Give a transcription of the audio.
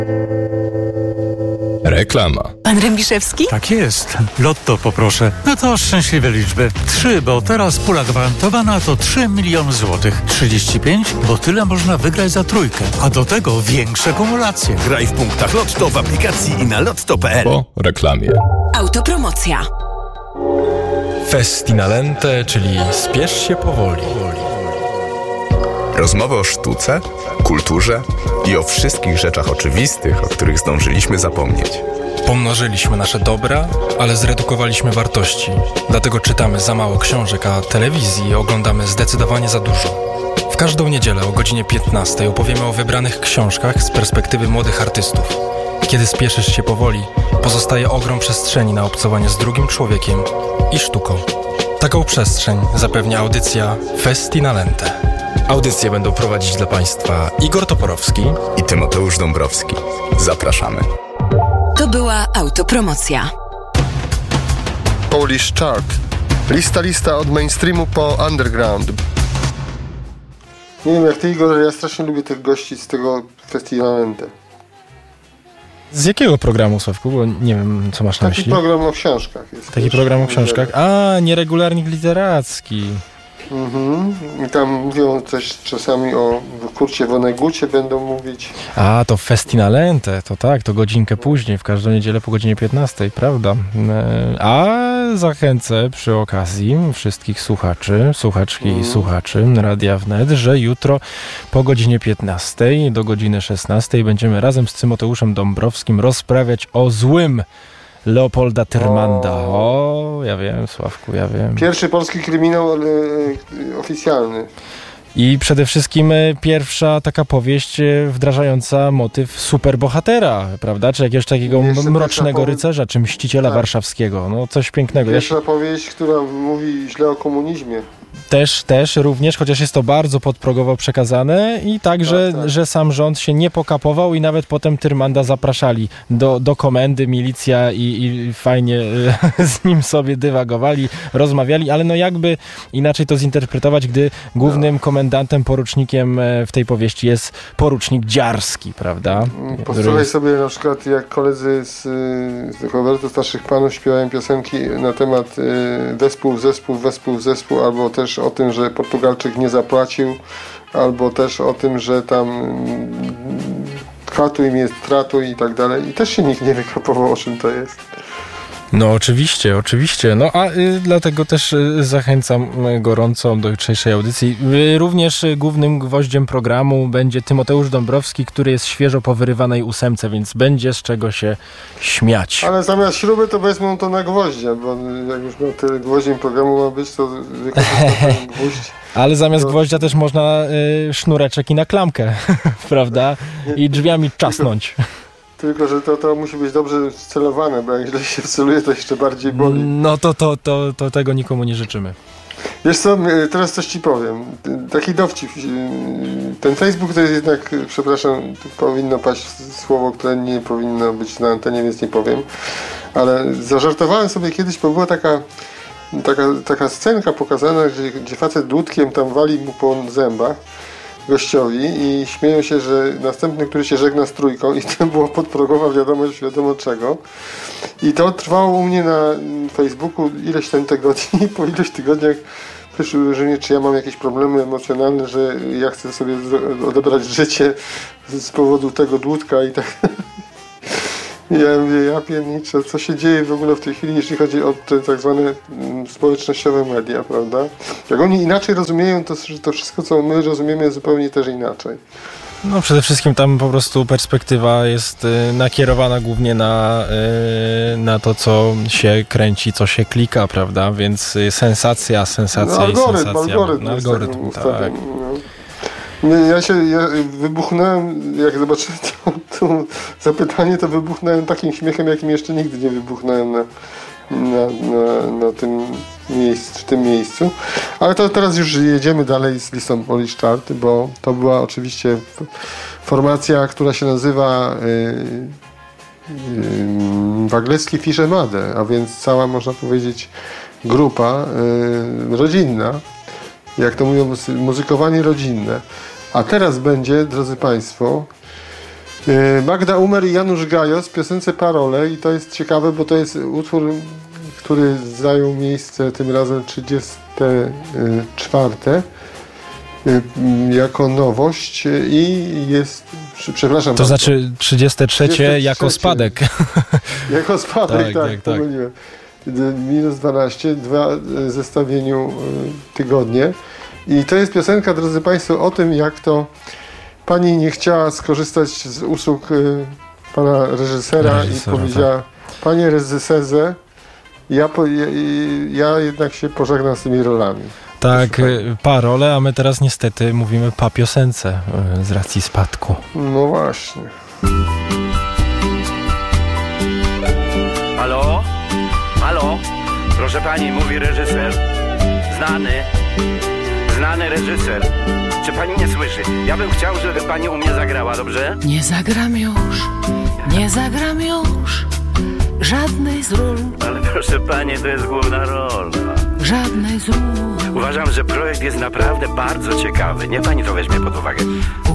Reklama. Pan Rębiszewski? Tak jest. Lotto poproszę. No to szczęśliwe liczby. 3, bo teraz pula gwarantowana to 3 miliony złotych. 35, bo tyle można wygrać za trójkę. A do tego większe kumulacje. Graj w punktach Lotto w aplikacji i na lotto.pl. Po reklamie. Autopromocja. Festinalente, czyli spiesz się powoli. Rozmowy o sztuce, kulturze i o wszystkich rzeczach oczywistych, o których zdążyliśmy zapomnieć. Pomnożyliśmy nasze dobra, ale zredukowaliśmy wartości. Dlatego czytamy za mało książek, a telewizji oglądamy zdecydowanie za dużo. W każdą niedzielę o godzinie 15 opowiemy o wybranych książkach z perspektywy młodych artystów. Kiedy spieszysz się powoli, pozostaje ogrom przestrzeni na obcowanie z drugim człowiekiem i sztuką. Taką przestrzeń zapewnia audycja Festinalente. Audycje będą prowadzić dla Państwa Igor Toporowski i Tymoteusz Dąbrowski. Zapraszamy. To była autopromocja. Polish Chart. Lista od mainstreamu po underground. Nie wiem jak ty, Igor, ale ja strasznie lubię tych gości z tego Festinalente. Z jakiego programu, Sławku? Bo nie wiem, co masz na myśli. Taki program o książkach jest. Taki program o książkach? A, nieregularnik literacki. I tam mówią też czasami o Kurcie Vonnegucie będą mówić. A, to Festinalente, to tak, to godzinkę później, w każdą niedzielę po godzinie 15, prawda? A zachęcę przy okazji wszystkich słuchaczy, słuchaczki i słuchaczy Radia Wnet, że jutro po godzinie 15 do godziny 16 będziemy razem z Tymoteuszem Dąbrowskim rozprawiać o złym Leopolda Tyrmanda. O, ja wiem, Sławku, ja wiem. Pierwszy polski kryminał oficjalny. I przede wszystkim pierwsza taka powieść wdrażająca motyw superbohatera, prawda? Czy jakiegoś takiego mrocznego rycerza, czy mściciela warszawskiego. No, coś pięknego. Pierwsza powieść, która mówi źle o komunizmie. Też również, chociaż jest to bardzo podprogowo przekazane i także, że sam rząd się nie pokapował i nawet potem Tyrmanda zapraszali do komendy, milicja i fajnie z nim sobie dywagowali, rozmawiali, ale no jakby inaczej to zinterpretować, gdy głównym komendantem, porucznikiem w tej powieści jest porucznik Dziarski, prawda? Posłuchaj sobie na przykład jak koledzy z tego bardzo starszych panów śpiewają piosenki na temat wespół, albo też o tym, że Portugalczyk nie zapłacił, albo też o tym, że tam katuj mnie, tratuj i tak dalej. I też się nikt nie wykapował, o czym to jest. No oczywiście. No a dlatego też zachęcam gorąco do jutrzejszej audycji. Również głównym gwoździem programu będzie Tymoteusz Dąbrowski, który jest świeżo po wyrywanej 8, więc będzie z czego się śmiać. Ale zamiast śruby to wezmą to na gwoździe, bo jak już tyle gwoździem programu ma być, to ten gwóźdź. Ale zamiast gwoździa też można sznureczek i na klamkę, prawda? I drzwiami czasnąć. Tylko, że to musi być dobrze celowane, bo jak źle się celuje, to jeszcze bardziej boli. No to tego nikomu nie życzymy. Wiesz co, teraz coś ci powiem. Taki dowcip. Ten Facebook to jest jednak, przepraszam, powinno paść słowo, które nie powinno być na antenie, więc nie powiem. Ale zażartowałem sobie kiedyś, bo była taka scenka pokazana, gdzie facet dłutkiem tam wali mu po zębach gościowi i śmieją się, że następny, który się żegna z trójką i to była podprogowa wiadomość wiadomo czego. I to trwało u mnie na Facebooku ileś tam tygodni i po ileś tygodniach przyszły wrażenie, czy ja mam jakieś problemy emocjonalne, że ja chcę sobie odebrać życie z powodu tego dłutka i tak. Ja mówię, ja pierniczę, co się dzieje w ogóle w tej chwili, jeśli chodzi o te tak zwane społecznościowe media, prawda? Jak oni inaczej rozumieją, to że to wszystko, co my rozumiemy, jest zupełnie też inaczej. No przede wszystkim tam po prostu perspektywa jest nakierowana głównie na to, co się kręci, co się klika, prawda? Więc sensacja no, i sensacja. Algorytm, tak. Ja wybuchnąłem, jak zobaczyłem to zapytanie, to wybuchnąłem takim śmiechem, jakim jeszcze nigdy nie wybuchnąłem na tym miejscu. Ale to teraz już jedziemy dalej z listą Polish Chart, bo to była oczywiście formacja, która się nazywa Waglecki Fische Made, a więc cała, można powiedzieć, grupa rodzinna. Jak to mówią, muzykowanie rodzinne. A teraz będzie, drodzy Państwo, Magda Umer i Janusz Gajos w piosence Parole i to jest ciekawe, bo to jest utwór, który zajął miejsce tym razem 34 jako nowość i jest, przepraszam. To znaczy 33 jako spadek. Jako spadek, tak. Pomyliłem. Minus 12, 2 w zestawieniu tygodnie. I to jest piosenka, drodzy Państwo, o tym, jak to pani nie chciała skorzystać z usług pana reżysera i powiedziała, tak. Panie reżyserze, ja jednak się pożegnam z tymi rolami. Tak, Parole, a my teraz niestety mówimy pa piosence z racji spadku. No właśnie. Halo? Halo? Proszę pani, mówi reżyser. Znany reżyser. Czy pani nie słyszy? Ja bym chciał, żeby pani u mnie zagrała, dobrze? Nie zagram już żadnej z ról. Ale proszę pani, to jest główna rola. Żadnej z ról. Uważam, że projekt jest naprawdę bardzo ciekawy. Niech pani to weźmie pod uwagę.